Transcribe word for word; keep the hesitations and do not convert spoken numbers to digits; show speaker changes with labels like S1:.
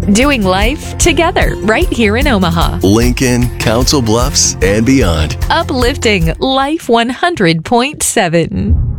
S1: Doing life together right here in Omaha.
S2: Lincoln, Council Bluffs, and beyond.
S1: Uplifting Life one hundred point seven.